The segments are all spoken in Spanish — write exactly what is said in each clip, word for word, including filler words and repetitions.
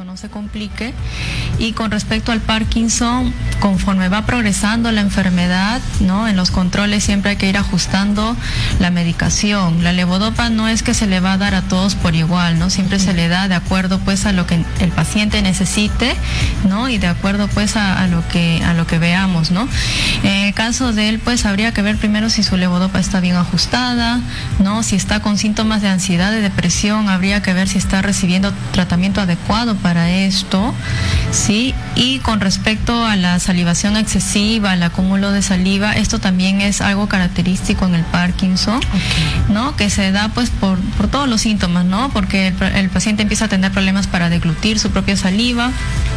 no se complique. Y con respecto al Parkinson, conforme va progresando la enfermedad, ¿no? En los controles siempre hay que ir ajustando la medicación. La levodopa no es que se le va a dar a todos por igual, ¿no? Siempre se le da de acuerdo pues a lo que el paciente necesite, ¿no? Y de acuerdo pues a, a lo que a lo que veamos, ¿no? En el caso de él, pues habría que ver primero si su levodopa está bien ajustada, ¿no? Si está con síntomas de ansiedad, de depresión, habría que ver si está recibiendo tratamiento adecuado para esto, ¿sí? Y con respecto a la salivación excesiva, al acúmulo de saliva, esto también es algo característico en el Parkinson, okay, ¿no? Que se da pues por, por todos los síntomas, ¿no? Porque el, el paciente empieza a tener problemas para deglutir su propia saliva.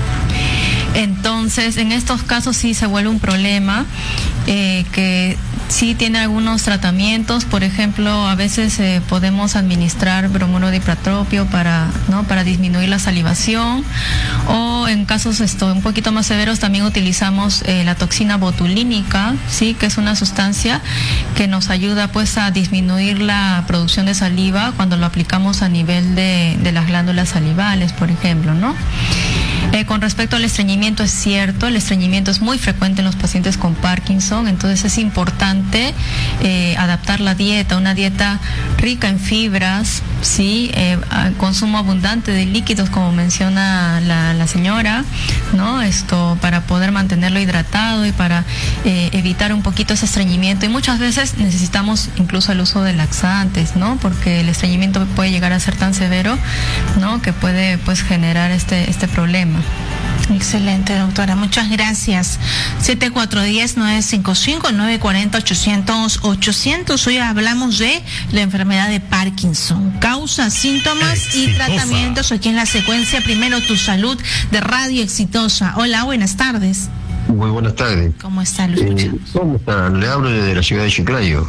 Entonces, en estos casos sí se vuelve un problema, eh, que sí tiene algunos tratamientos. Por ejemplo, a veces eh, podemos administrar bromuro de ipratropio para, ¿no? para disminuir la salivación, o en casos esto, un poquito más severos también utilizamos eh, la toxina botulínica, ¿sí? Que es una sustancia que nos ayuda pues a disminuir la producción de saliva cuando lo aplicamos a nivel de, de las glándulas salivales, por ejemplo, ¿no? Eh, con respecto al estreñimiento, es cierto, el estreñimiento es muy frecuente en los pacientes con Parkinson, entonces es importante eh, adaptar la dieta, una dieta rica en fibras, sí, eh, consumo abundante de líquidos, como menciona la, la señora, ¿no? Esto para poder mantenerlo hidratado y para eh, evitar un poquito ese estreñimiento. Y muchas veces necesitamos incluso el uso de laxantes, ¿no? Porque el estreñimiento puede llegar a ser tan severo, ¿no? Que puede pues generar este, este problema. Excelente, doctora, muchas gracias. siete cuatro uno cero, nueve cinco cinco, nueve cuatro cero, ochocientos, ochocientos. Hoy hablamos de la enfermedad de Parkinson, causas, síntomas Exitosa. Y tratamientos aquí en la secuencia Primero Tu Salud de Radio Exitosa. Hola, buenas tardes. Muy buenas tardes. ¿Cómo está? Lo eh, ¿Cómo está? Le hablo desde la ciudad de Chiclayo.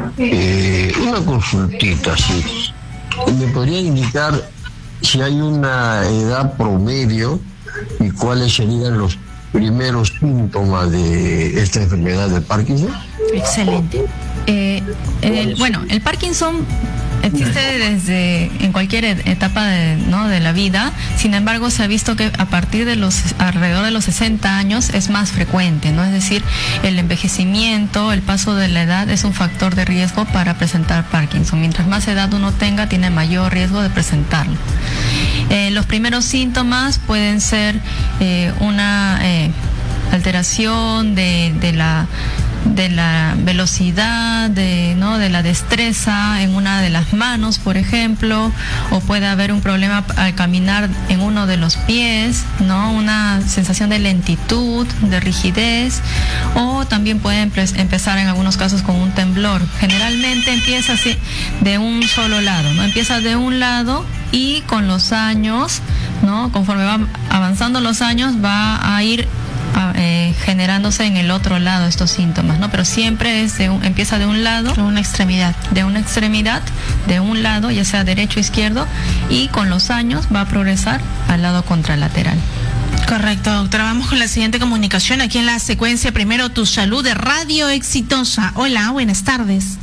Eh, una consultita, sí. ¿Me podría indicar si hay una edad promedio y cuáles serían los primeros síntomas de esta enfermedad de Parkinson? Excelente. Eh, el, bueno, el Parkinson existe desde en cualquier etapa de, ¿no? de la vida. Sin embargo, se ha visto que a partir de los alrededor de los sesenta años es más frecuente, ¿no? Es decir, el envejecimiento, el paso de la edad es un factor de riesgo para presentar Parkinson. Mientras más edad uno tenga, tiene mayor riesgo de presentarlo. Eh, los primeros síntomas pueden ser eh, una eh, alteración de, de la de la velocidad, de, ¿no? de la destreza en una de las manos, por ejemplo, o puede haber un problema al caminar en uno de los pies, ¿no? Una sensación de lentitud, de rigidez, o también puede empe- empezar en algunos casos con un temblor. Generalmente empieza así de un solo lado, ¿no? Empieza de un lado y con los años, ¿no? Conforme van avanzando los años, va a ir Eh, generándose en el otro lado estos síntomas, ¿no? Pero siempre es de un, empieza de un lado, de una extremidad, de una extremidad, de un lado, ya sea derecho o izquierdo, y con los años va a progresar al lado contralateral. Correcto, doctora. Vamos con la siguiente comunicación aquí en la secuencia Primero Tu Salud de Radio Exitosa. Hola, buenas tardes.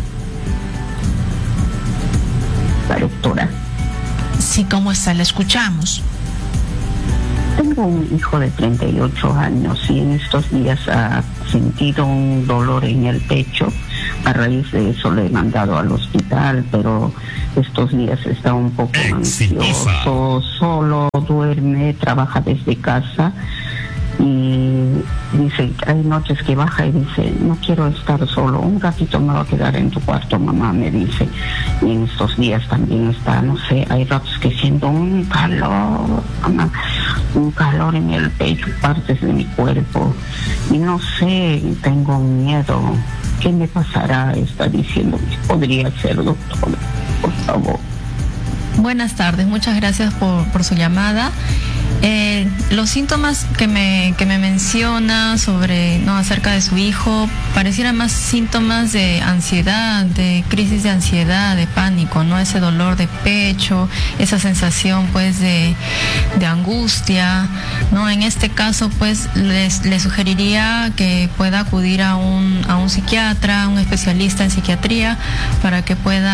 La doctora. Sí, ¿cómo está? La escuchamos. Tengo un hijo de treinta y ocho años y en estos días ha sentido un dolor en el pecho. A raíz de eso le he mandado al hospital, pero estos días está un poco Exitosa. ansioso, solo duerme, trabaja desde casa y dice, hay noches que baja y dice, no quiero estar solo, un ratito me voy a quedar en tu cuarto, mamá, me dice. Y en estos días también está, no sé, hay ratos que siento un calor, mamá, un calor en el pecho, partes de mi cuerpo, y no sé, tengo miedo. ¿Qué me pasará? Está diciendo, ¿qué podría ser, doctor? Por favor. Buenas tardes, muchas gracias por, por su llamada. Eh, los síntomas que me, que me menciona sobre, ¿no? acerca de su hijo parecieran más síntomas de ansiedad, de crisis de ansiedad, de pánico, ¿no? Ese dolor de pecho, esa sensación pues de, de angustia, ¿no? En este caso pues les, les sugeriría que pueda acudir a un, a un psiquiatra, un especialista en psiquiatría, para que pueda